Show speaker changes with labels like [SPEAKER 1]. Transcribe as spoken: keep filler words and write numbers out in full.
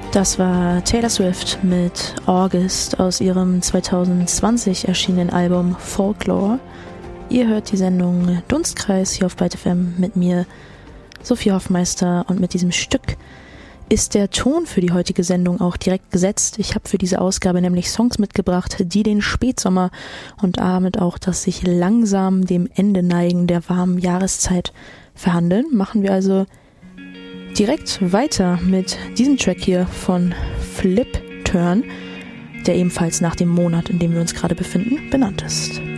[SPEAKER 1] Das war Taylor Swift mit August aus ihrem zwanzig zwanzig erschienenen Album Folklore. Ihr hört die Sendung Dunstkreis hier auf Byte F M mit mir, Sophie Hoffmeister, und mit diesem Stück ist der Ton für die heutige Sendung auch direkt gesetzt. Ich habe für diese Ausgabe nämlich Songs mitgebracht, die den Spätsommer und damit auch das sich langsam dem Ende neigen der warmen Jahreszeit verhandeln. Machen wir also direkt weiter mit diesem Track hier von Flip Turn, der ebenfalls nach dem Monat, in dem wir uns gerade befinden, benannt ist.